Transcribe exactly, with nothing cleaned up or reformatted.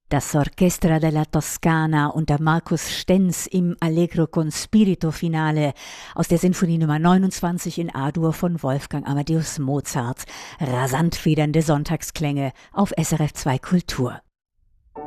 Das Orchestra della Toscana unter Markus Stenz im Allegro con Spirito Finale aus der Sinfonie Nummer neunundzwanzig in A-Dur von Wolfgang Amadeus Mozart. Rasant federnde Sonntagsklänge auf S R F zwei Kultur.